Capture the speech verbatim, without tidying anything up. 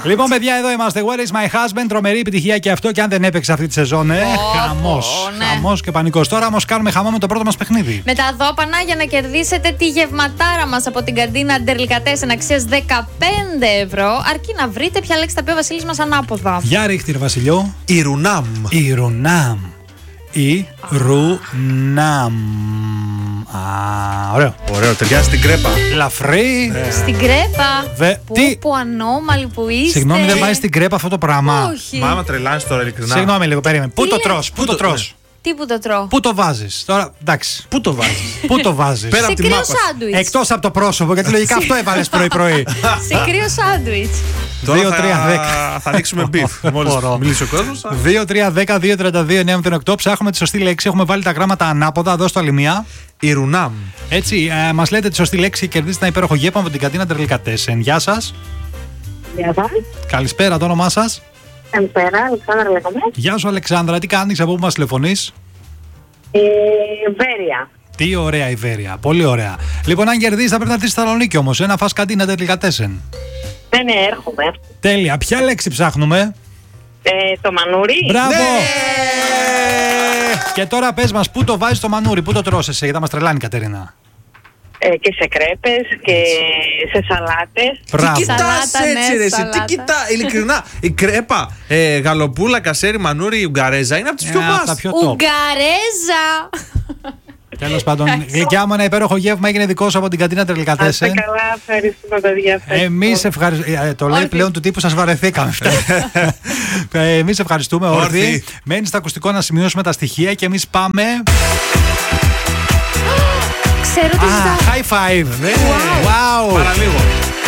Λοιπόν, παιδιά, εδώ είμαστε. Where is my husband? Τρομερή επιτυχία και αυτό, και αν δεν έπαιξε αυτή τη σεζόν, ε, χαμός. ναι. Χαμός και πανικός. Τώρα όμως κάνουμε χαμό με το πρώτο μας παιχνίδι. Με τα δώπανα για να κερδίσετε τη γευματάρα μας από την καντίνα Ντερλικατέσεν αξίας δεκαπέντε ευρώ. Αρκεί να βρείτε ποια λέξη θα πει ο Βασίλης μας ανάποδα. Για ρίχτη, ρε Βασιλιό. Ιρουνάμ. Ιρουνάμ. Ιρουνάμ. Α, ωραίο. Ωραίο, ταιριάζει στην κρέπα. Λαφρύ. Στην κρέπα. Βε- Που, τι? που ανώμαλοι που είστε. Συγγνώμη, δεν βάζει στην κρέπα αυτό το πράγμα. Όχι. Μα άμα τρελάνεις τώρα ειλικρινά. Συγγνώμη λίγο, περίμενε. Πού Τι το λέτε? τρως, πού το τρως. Τι που το τρώω. Πού το βάζεις. Τώρα, εντάξει. Πού το βάζεις? Πού το βάζεις. Πέρα Σε από τη κρύο μάπα. σάντουιτς. Εκτός από το πρόσωπο, γιατί λογικά αυτό έβαλες πρωί-πρωί. Σε κρύο σάντουιτς. Τώρα δύο, θα- τρία, δέκα. Θα ανοίξουμε μπιφ. Μόλις Μπορώ. μιλήσει ο κόσμος. θα- δύο τρία δέκα δύο τριάντα δύο εννιά μηδέν οκτώ. Ψάχνουμε τη σωστή λέξη. Έχουμε βάλει τα γράμματα ανάποδα. Δώσ' το άλλη μία. Ιρουνάμ. Έτσι, ε, μας λέτε τη σωστή λέξη και κερδίζετε ένα υπέροχο γεύμα από την καντίνα Ντερλικατέσεν. Γεια σας. Γεια σας. Καλησπέρα, το όνομά σας. Καλησπέρα, Αλεξάνδρα λέγομαι. Γεια σου, Αλεξάνδρα. Τι κάνεις, από πού μας τηλεφωνείς? Ε, Βέρεια. Τι ωραία η Βέρεια. Πολύ ωραία. Λοιπόν, αν κερδίσεις θα πρέπει να έρθεις στη Θεσσαλονίκη όμως. Ένα φας καντίνα Ντερλικατέσεν. Ναι, ναι, έρχομαι. Τέλεια. Ποια λέξη ψάχνουμε? Ε, το μανούρι. Μπράβο! Ναι! Και τώρα πες μας, πού το βάζεις το μανούρι, πού το τρως εσύ, γιατί θα μας τρελάνει η Κατερίνα. Ε, και σε κρέπες και σε σαλάτες. Μπράβο. Τι κοιτάς Σαλάτα, ναι, έτσι, ρε, εσύ, τι σαλάτα. κοιτά, ειλικρινά. Η κρέπα, ε, γαλοπούλα, κασέρι, μανούρι, ουγγαρέζα είναι από τις πιο Ε, από τα μας. πιο top. Ουγγαρέζα. Τέλος πάντων, γλυκιά μου, ένα υπέροχο γεύμα έγινε δικό σου από την καντίνα Είστε Ντερλικατέσεν. καλά, ευχαριστούμε παιδιά. ευχαριστούμε. Εμείς ευχαριστούμε. Το λέει Όρθιοι. πλέον του τύπου, σας βαρεθήκαμε. Εμείς ευχαριστούμε, όρθιοι. Όρθιοι. Μένει στα ακουστικό να σημειώσουμε τα στοιχεία και εμείς πάμε. Ξέρω τι Α, ζητάω. high five. Ναι. Wow. Παραλίγο.